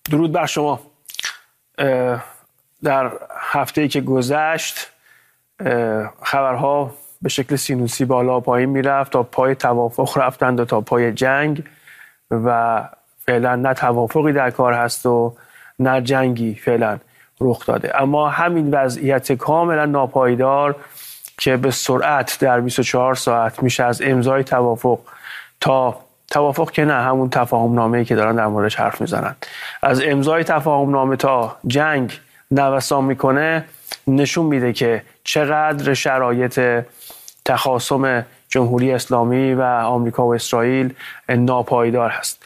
درود بر شما. در هفته‌ای که گذشت خبرها به شکل سینوسی بالا پایین میرفت، تا پای توافق رفتند و تا پای جنگ، و فعلا نه توافقی در کار هست و نه جنگی فعلا رخ داده. اما همین وضعیت کاملا ناپایدار که به سرعت در 24 ساعت میشه از امضای توافق تا توافق که نه، همون تفاهم نامه‌ای که دارن در موردش حرف میزنن، از امضای تفاهم نامه تا جنگ نوسان میکنه، نشون میده که چقدر شرایط تخاصم جمهوری اسلامی و آمریکا و اسرائیل ناپایدار هست.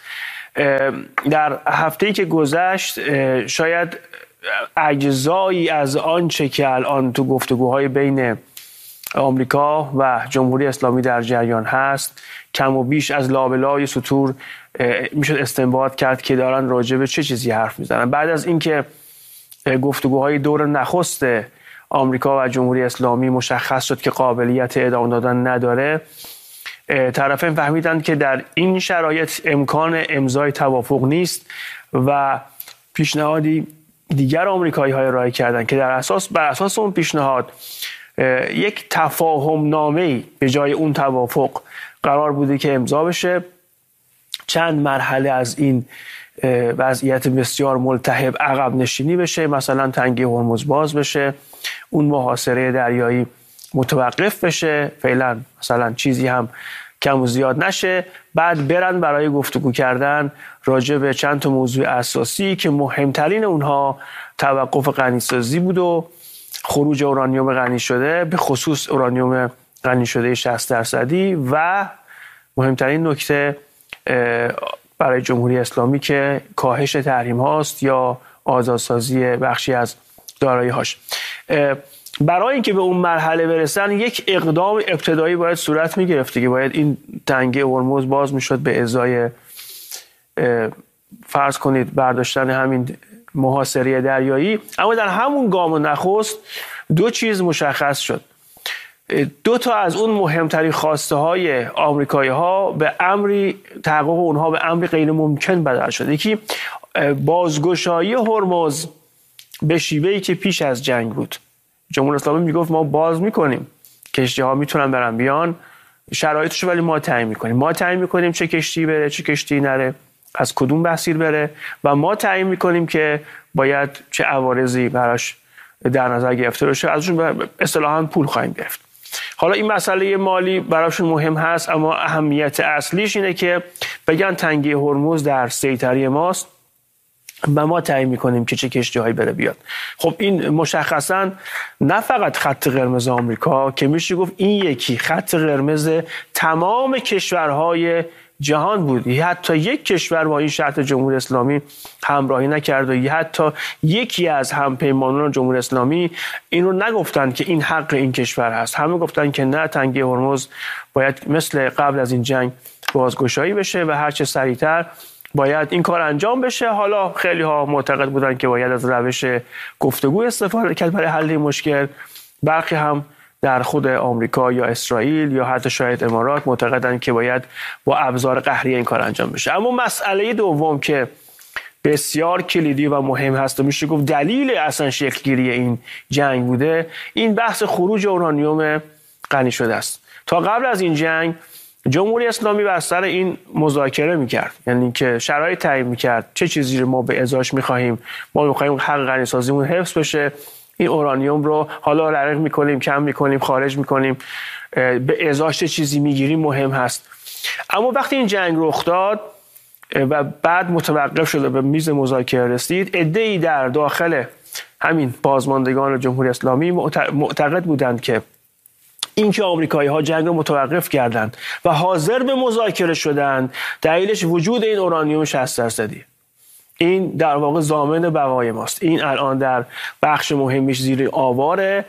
در هفته‌ای که گذشت شاید اجزایی از آنچه که الان تو گفتگوهای بین آمریکا و جمهوری اسلامی در جریان هست کم و بیش از لابلای سطور میشد استنباط کرد که دارن راجع به چه چیزی حرف میزنن. بعد از اینکه گفتگوهای دور نخست آمریکا و جمهوری اسلامی مشخص شد که قابلیت ادامه دادن نداره، طرفین فهمیدند که در این شرایط امکان امضای توافق نیست و پیشنهادی دیگر آمریکایی‌ها ارائه کردند که بر اساس اون پیشنهاد یک تفاهم نامه‌ای به جای اون توافق قرار بوده که امضا بشه. چند مرحله از این وضعیت بسیار ملتهب عقب نشینی بشه، مثلا تنگه هرمز باز بشه، اون محاصره دریایی متوقف بشه، فعلا مثلا چیزی هم کم و زیاد نشه، بعد برن برای گفتگو کردن راجع به چند تا موضوع اساسی که مهمترین اونها توقف غنیسازی بود و خروج اورانیوم غنی شده، به خصوص اورانیوم غنی شده 60%، و مهمترین نکته برای جمهوری اسلامی که کاهش تحریم هاست یا آزادسازی بخشی از دارایی هاش. برای اینکه به اون مرحله برسن یک اقدام ابتدایی باید صورت می گرفت که باید این تنگه هرمز باز می شد به ازای فرض کنید برداشتن همین محاصره دریایی. اما در همون گام نخست دو چیز مشخص شد. دو تا از اون مهمترین خواسته های آمریکایی ها به امری تحقق اونها به امری غیر ممکن بدل شد. یکی بازگشایی هرمز به شیوهی که پیش از جنگ بود. جمهوری اسلامی میگفت ما باز میکنیم، کشتی ها میتونن برن بیان، شرایطشو ولی ما تعیین میکنیم چه کشتی بره چه کشتی نره، از کدوم مسیر بره، و ما تعیین میکنیم که باید چه عوارضی براش در نظر گرفته بشه، ازشون اصطلاحاً پول خواهیم گرفت. حالا این مسئله مالی براشون مهم هست، اما اهمیت اصلیش اینه که بگن تنگه هرمز در سیطره ماست و ما تعیین میکنیم که چه کشتی‌هایی بره بیاد. خب این مشخصاً نه فقط خط قرمز آمریکا، که میشه گفت این یکی خط قرمز تمام کشورهای جهان بود. حتی یک کشور با این شرط جمهوری اسلامی همراهی نکرد و حتی یکی از همپیمانان جمهوری اسلامی این رو نگفتن که این حق این کشور هست. همه گفتن که نه، تنگه هرمز باید مثل قبل از این جنگ بازگشایی بشه و هر چه سریعتر باید این کار انجام بشه. حالا خیلی ها معتقد بودن که باید از روش گفتگو استفاده کرد برای حل این مشکل. برخی هم در خود آمریکا یا اسرائیل یا حتی شاید امارات معتقدن که باید با ابزار قهری این کار انجام بشه. اما مسئله دوم که بسیار کلیدی و مهم هست و میشه گفت دلیل اصلا شکلگیری این جنگ بوده، این بحث خروج اورانیوم غنی شده است. تا قبل از این جنگ جمهوری اسلامی بر سر این مذاکره میکرد، یعنی که شرایط تعیین میکرد چه چیزی رو ما به ازاش میخواهیم. ما میخواهیم حق غنی سازیمون حفظ بشه، این اورانیوم رو حالا رقیق میکنیم، کم میکنیم، خارج میکنیم، به ازاش چه چیزی میگیریم مهم هست. اما وقتی این جنگ رخ داد و بعد متوقف شد و به میز مذاکره رسید، عده‌ای در داخل همین بازماندگان جمهوری اسلامی معتقد بودند که اینکه آمریکایی‌ها جنگ رو متوقف کردند و حاضر به مذاکره شدند، دلیلش وجود این اورانیوم 60%. این در واقع ضامن بقای ماست. این الان در بخش مهمیش زیر آواره،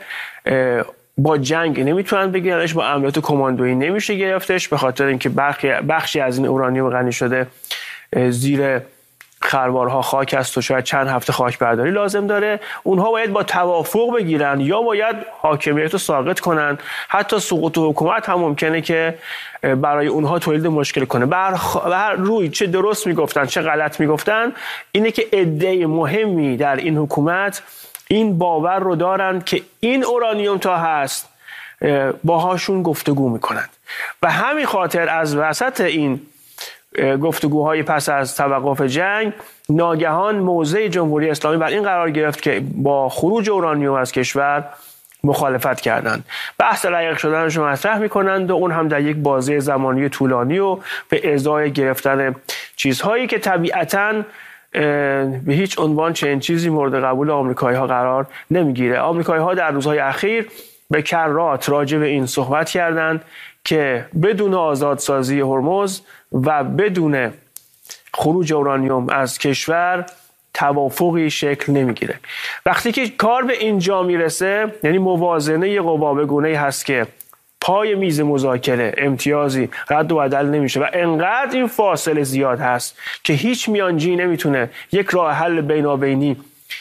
با جنگ نمیتونن بگیرنش، با عملیات کماندویی نمیشه گرفتش، به خاطر اینکه بخشی از این اورانیوم غنی شده زیر خروارها خاک است و شاید چند هفته خاک برداری لازم داره. اونها باید با توافق بگیرن یا باید حاکمیت رو ساقط کنن. حتی سقوط حکومت هم ممکنه که برای اونها تولید مشکل کنه. به هر روی چه درست میگفتن چه غلط میگفتن، اینه که عده مهمی در این حکومت این باور رو دارن که این اورانیوم تا هست باهاشون گفتگو میکنن و همین خاطر از وسط این گفتگوهای پس از توقف جنگ ناگهان موضع جمهوری اسلامی بر این قرار گرفت که با خروج اورانیوم از کشور مخالفت کردند. بحث رایق شدنش رو مطرح میکنند و اون هم در یک بازه زمانی طولانی و به ازای گرفتن چیزهایی که طبیعتاً به هیچ عنوان چنین چیزی مورد قبول آمریکایی ها قرار نمیگیره. آمریکایی ها در روزهای اخیر به کرات راجع به این صحبت کردند که بدون آزادسازی هرمز و بدون خروج اورانیوم از کشور توافقی شکل نمیگیره. وقتی که کار به اینجا میرسه، یعنی موازنه قوا به گونه‌ای هست که پای میز مذاکره امتیازی رد و بدل نمیشه و انقدر این فاصله زیاد هست که هیچ میانجی نمیتونه یک راه حل بینابینی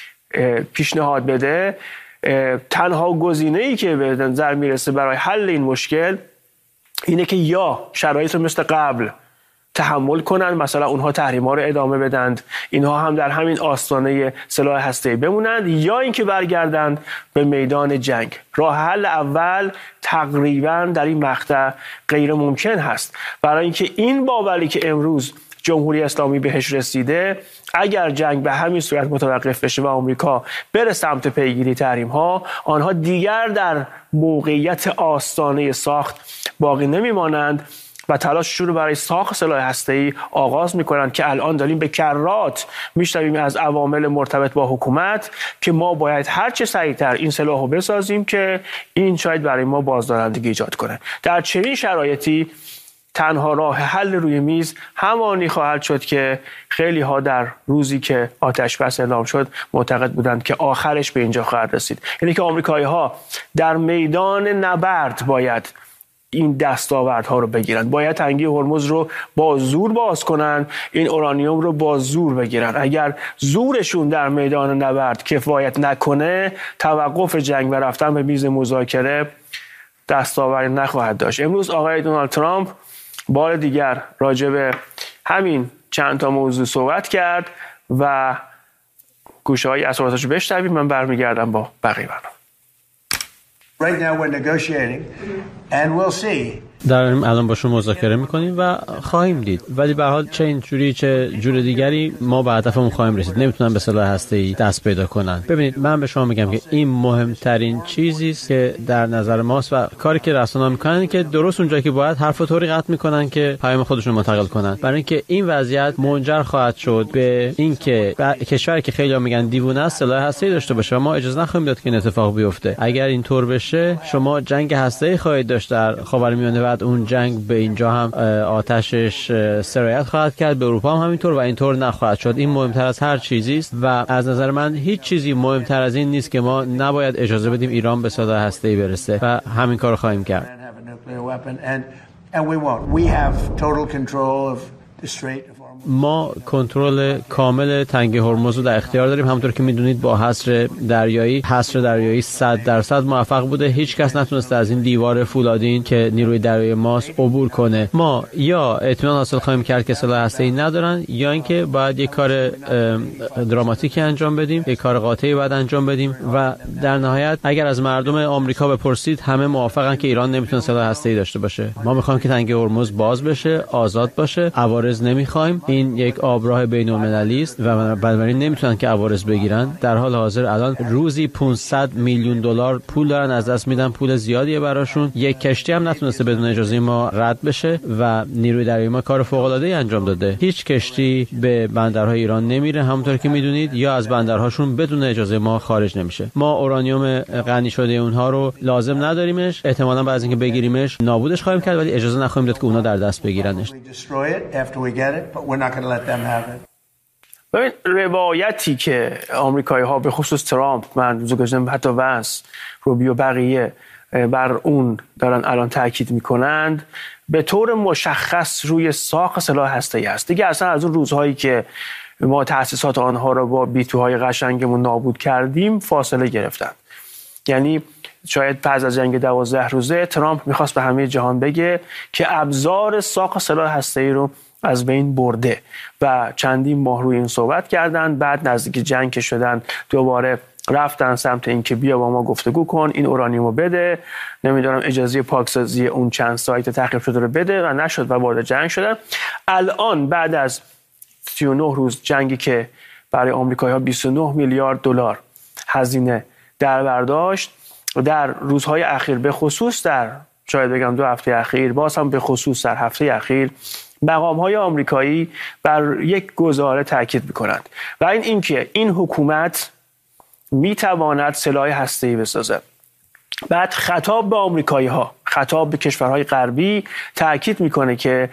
پیشنهاد بده، تنها گزینه‌ای که به نظر میرسه برای حل این مشکل اینه که یا شرایط رو مثل قبل تحمل کنن، مثلا اونها تحریم‌ها رو ادامه بدند، اینها هم در همین آستانه سلاح هسته‌ای بمونند، یا اینکه برگردند به میدان جنگ. راه حل اول تقریبا در این مقطع غیر ممکن هست، برای اینکه این باوری که امروز جمهوری اسلامی بهش رسیده، اگر جنگ به همین صورت متوقف بشه و آمریکا بره سمت پیگیری تحریم‌ها، آنها دیگر در موقعیت آستانه ساخت باقی نمیمانند و تلاششون رو برای ساخت سلاح هسته‌ای آغاز میکنن که الان داریم به کرات میشنویم از عوامل مرتبط با حکومت که ما باید هر چه سریعتر این سلاح رو بسازیم که این شاید برای ما بازدارندگی ایجاد کنه. در چنین شرایطی تنها راه حل روی میز همانی خواهد شد که خیلی ها در روزی که آتش بس اعلام شد معتقد بودند که آخرش به اینجا خواهد رسید، یعنی که آمریکایی ها در میدان نبرد باید این دستاوردها رو بگیرن، باید تنگی هرمز رو با زور باز کنن، این اورانیوم رو با زور بگیرن. اگر زورشون در میدان نبرد کفایت نکنه، توقف جنگ و رفتن به میز مذاکره دستاوردی نخواهد داشت. امروز آقای دونالد ترامپ بار دیگر راجع به همین چند تا موضوع صحبت کرد و گوشه‌های اثراتش رو بشنویم. من برمیگردم با بقیه برنامه. Right now we're negotiating and we'll see. داریم الان باشون مذاکره میکنیم و خواهیم دید، ولی به هر حال چه اینجوری چه جور دیگری ما به هدفمون خواهیم رسید. نمیتونن به سلاح هسته‌ای دست پیدا کنن. ببینید من به شما میگم که این مهمترین چیزی است که در نظر ماست و کاری که رسانه‌ها میکنن که درست اونجایی که باید حرفو طوری قطع میکنن که پیام خودشون منتقل کنن، برای اینکه این وضعیت منجر خواهد شد به اینکه کشوری که خیلی‌ها میگن دیوونه است سلاح هسته‌ای داشته باشه و ما اجازه نخواهیم داد که این اتفاق بیفته. اگر اینطور بشه شما جنگ هسته‌ای خواهید داشت در خاورمیانه و اون جنگ به اینجا هم آتشش سرایت خواهد کرد، به اروپا هم همینطور و اینطور نخواهد شد. این مهمتر از هر چیزی است و از نظر من هیچ چیزی مهمتر از این نیست که ما نباید اجازه بدیم ایران به سلاح هسته‌ای برسه و همین کارو خواهیم کرد. ما کنترل کامل تنگه هرمز رو در اختیار داریم. همونطور که میدونید با حصر دریایی 100% موفق بوده. هیچ کس نتونسته از این دیوار فولادین که نیروی دریایی ماست عبور کنه. ما یا اطمینان حاصل خواهیم کرد که سلاح هسته‌ای ندارن، یا اینکه باید یک کار دراماتیکی انجام بدیم، یک کار قاطعی باید انجام بدیم و در نهایت اگر از مردم آمریکا بپرسید همه موافقن که ایران نمیتونه سلاح هسته‌ای داشته باشه. ما میخوایم که تنگه هرمز باز بشه، آزاد باشه، عوارض نمیخوایم. این یک آبراه بین‌المللی است و بنابراین نمیتونن که عوارض بگیرن. در حال حاضر الان روزی 500 میلیون دلار پول دارن از دست میدن، پول زیادیه براشون. یک کشتی هم نتونسته بدون اجازه ما رد بشه و نیروی دریایی ما کار فوق‌العاده‌ای انجام داده. هیچ کشتی به بندرهای ایران نمیره، همونطور که میدونید، یا از بندرهاشون بدون اجازه ما خارج نمیشه. ما اورانیوم غنی شده اونها رو لازم نداریمش، احتمالاً بعد از اینکه بگیریمش نابودش خواهیم کرد، ولی اجازه نخواهیم داد که اونا در دست بگیرنش. ببین روایتی که آمریکایی ها به خصوص ترامپ، من روز گذشته حتی ونس، روبیو، بقیه بر اون دارن الان تاکید میکنند، به طور مشخص روی ساق سلاح هسته‌ای است. دیگه اصلا از اون روزهایی که ما تأسیسات آنها را با بیتوهای قشنگمون نابود کردیم فاصله گرفتن. یعنی شاید پس از جنگ 12 روزه ترامپ میخواست به همه جهان بگه که ابزار ساخت سلاح هسته‌ای رو از بین برده و چندین ماه روی این صحبت کردن. بعد نزدیک جنگ که شدن دوباره رفتن سمت این که بیا با ما گفتگو کن، این اورانیومو بده، نمیدونم اجازه پاکسازی اون چند سایت تخریب شده رو بده و نشد و وارد جنگ شدن. الان بعد از 39 روز جنگی که برای آمریکایی‌ها 29 میلیارد دلار هزینه در برداشت، در روزهای اخیر به خصوص در شاید بگم 2 هفته اخیر، باز هم به خصوص در هفته اخیر، مقام‌های آمریکایی بر یک گزاره تاکید می‌کنند و اینکه این حکومت می‌تواند سلاح هسته‌ای بسازد. بعد خطاب به آمریکایی‌ها، خطاب به کشورهای غربی تاکید می‌کنه که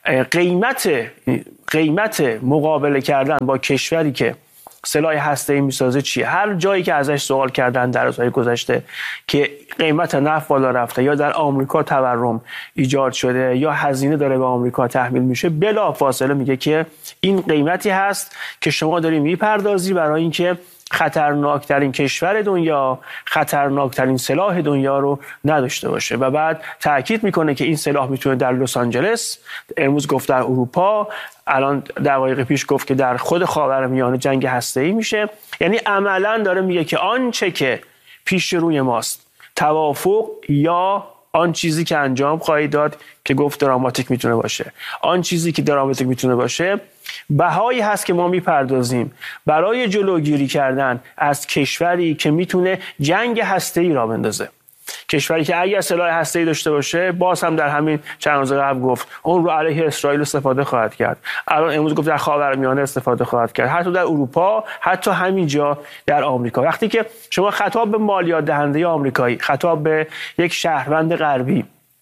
قیمت مقابله کردن با کشوری که سلاح هسته‌ای میسازه چیه؟ هر جایی که ازش سوال کردن در روزهای گذشته که قیمت نفت بالا رفته یا در آمریکا تورم ایجاد شده یا هزینه داره به آمریکا تحمیل میشه، بلافاصله میگه که این قیمتی هست که شما داری میپردازی برای اینکه خطرناکترین کشور دنیا، خطرناکترین سلاح دنیا رو نداشته باشه. و بعد تاکید میکنه که این سلاح میتونه در لس آنجلس، امروز گفت در اروپا، الان دقایق پیش گفت که در خود خاورمیانه جنگ هسته‌ای میشه. یعنی عملاً داره میگه که آنچه که پیش روی ماست توافق یا آن چیزی که انجام خواهید داد که گفت دراماتیک میتونه باشه، آن چیزی که دراماتیک میتونه باشه بهایی هست که ما میپردازیم برای جلوگیری کردن از کشوری که میتونه جنگ هسته‌ای را بندازه. کشوری که اگر سلاح هسته‌ای داشته باشه، باز هم در همین چند روز قبل گفت اون رو علیه اسرائیل استفاده خواهد کرد. الان امروز گفت در خاورمیانه استفاده خواهد کرد، حتی در اروپا، حتی همینجا در آمریکا. وقتی که شما خطاب به مالیات دهنده آمریکایی، خطاب به یک شهروند غربی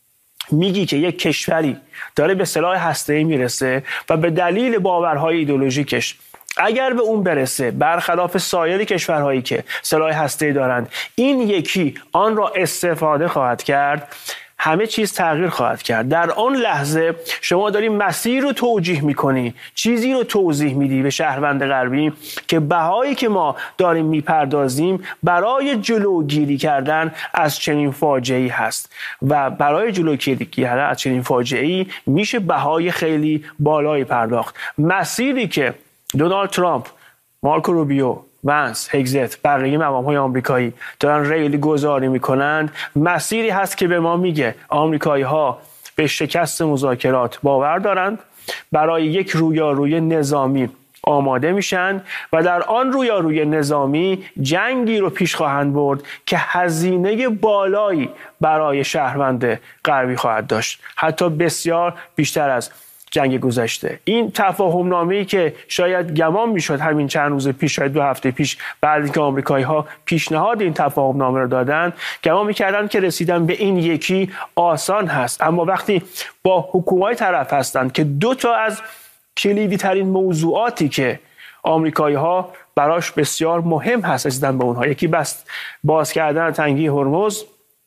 میگی که یک کشوری داره به سلاح هسته‌ای میرسه و به دلیل باورهای ایدئولوژیکش اگر به اون برسه، برخلاف سایر کشورهایی که سلاح هسته‌ای دارند، این یکی آن را استفاده خواهد کرد، همه چیز تغییر خواهد کرد. در آن لحظه شما داری مسیر رو توجیه میکنی، چیزی رو توضیح میدی به شهروند غربی که بهایی که ما داریم میپردازیم برای جلوگیری کردن از چنین فاجعه‌ای هست و برای جلوگیری کردن از چنین فاجعه‌ای میشه بهای خیلی بالایی پرداخت. مسیری که دونالد ترامپ، مارکو روبیو، ونس، هگزت، بقیه مقام‌های آمریکایی دارن ریلی گذاری میکنند، مسیری هست که به ما میگه آمریکایی‌ها به شکست مذاکرات باور دارند، برای یک رویاروی نظامی آماده میشن و در آن رویاروی نظامی جنگی رو پیش خواهند برد که هزینه بالایی برای شهروند غربی خواهد داشت، حتی بسیار بیشتر از جنگ گذشته. این تفاهم نامه‌ای که شاید گمان میشد همین چند روز پیش، شاید 2 هفته پیش، بعد اینکه آمریکایی‌ها پیشنهاد این تفاهم نامه رو دادن، گمان می‌کردن که رسیدن به این یکی آسان هست. اما وقتی با حکومت طرف هستند که 2 تا از کلیدی ترین موضوعاتی که آمریکایی‌ها براش بسیار مهم هست رسیدن به اونها، یکی باز کردن تنگی هرمز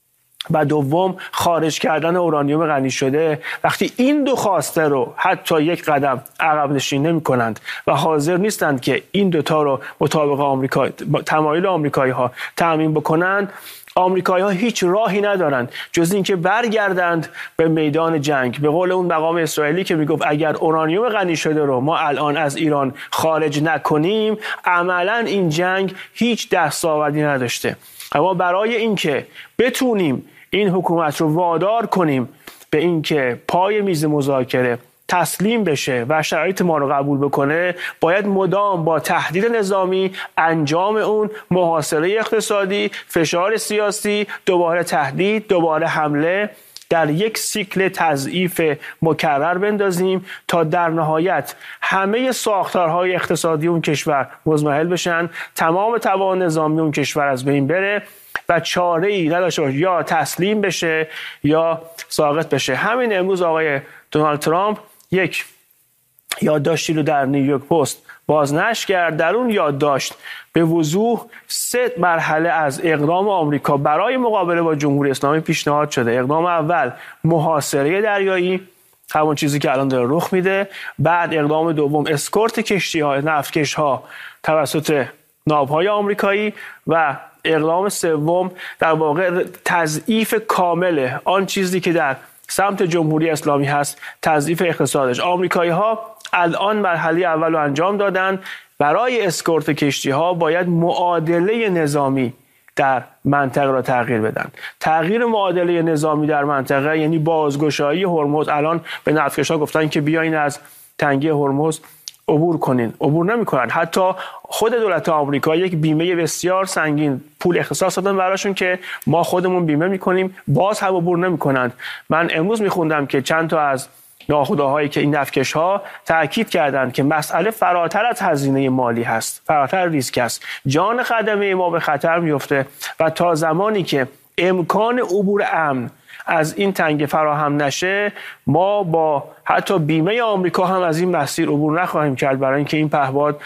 و دوم خارج کردن اورانیوم غنی شده، وقتی این 2 خواسته رو حتی یک قدم عقب نشینی نمی‌کنند و حاضر نیستند که این 2 تا رو مطابق تمایل آمریکایی‌ها تامین بکنند، آمریکایی‌ها هیچ راهی ندارند جز اینکه برگردند به میدان جنگ. به قول اون مقام اسرائیلی که میگفت اگر اورانیوم غنی شده رو ما الان از ایران خارج نکنیم، عملاً این جنگ هیچ دستاوردی نداشته. اما برای اینکه بتونیم این حکومت رو وادار کنیم به اینکه پای میز مذاکره تسلیم بشه و شرایط ما رو قبول بکنه، باید مدام با تهدید نظامی، انجام اون محاصره اقتصادی، فشار سیاسی، دوباره تهدید، دوباره حمله، در یک سیکل تضعیف مکرر بندازیم تا در نهایت همه ساختارهای اقتصادی اون کشور مضمحل بشن، تمام توان نظامی اون کشور از بین بره و چاره‌ای نداشته باشه، یا تسلیم بشه یا ساقط بشه. همین امروز آقای دونالد ترامپ یک یادداشتی رو در نیویورک پست بازنشر کرد. در اون یادداشت به وضوح 3 مرحله از اقدام آمریکا برای مقابله با جمهوری اسلامی پیشنهاد شده. اقدام اول محاصره دریایی، همون چیزی که الان داره رخ میده. بعد اقدام دوم اسکورت کشتی‌ها نفتکش‌ها توسط ناوهای آمریکایی و اقدام سوم در واقع تضعیف کامل آن چیزی که در سمت جمهوری اسلامی هست، تضعیف اقتصادش. آمریکایی‌ها الان مرحله اول رو انجام دادن. برای اسکورت کشتی‌ها باید معادله نظامی در منطقه را تغییر بدن. تغییر معادله نظامی در منطقه یعنی بازگشایی هرمز. الان به نفتکش‌ها گفتن که بیاین از تنگه هرمز عبور کنین، عبور نمی‌کنن. حتی خود دولت آمریکا یک بیمه بسیار سنگین پول اختصاص دادن براشون که ما خودمون بیمه می‌کنیم، باز هم عبور نمی‌کنند. من امروز می‌خوندم که چند تا از ناخودآگاهایی که این نفتکش‌ها تاکید کردند که مسئله فراتر از هزینه مالی هست، فراتر ریسک است. جان خدمه ما به خطر میفته و تا زمانی که امکان عبور امن از این تنگه فراهم نشه، ما با حتی بیمه آمریکا هم از این مسیر عبور نخواهیم کرد، برای اینکه این پهپاد